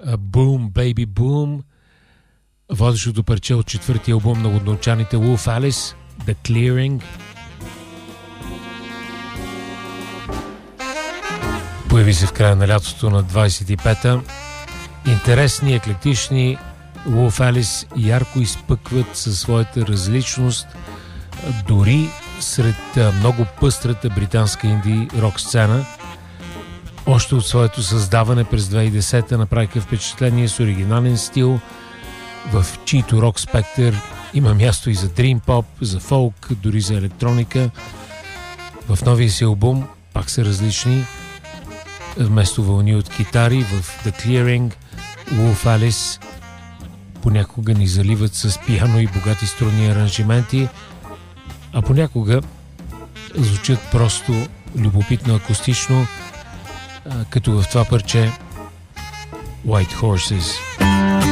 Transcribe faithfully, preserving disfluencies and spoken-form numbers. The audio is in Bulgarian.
Boom, Baby Boom, водещото парче от четвъртия албум на лондончаните Wolf Alice, The Clearing. Появи се в края на лятото на двайсет и пета. Интересни, еклектични, Wolf Alice ярко изпъкват със своята различност, дори сред много пъстрата британска инди рок сцена. Още от своето създаване през две хиляди и десета направиха впечатление с оригинален стил, в чийто рок спектър има място и за дрим поп, за фолк, дори за електроника. В новия си албум пак са различни. Вместо вълни от китари в The Clearing, Wolf Alice понякога ни заливат с пиано и богати струнни аранжименти, а понякога звучат просто любопитно акустично, като в това парче White Horses.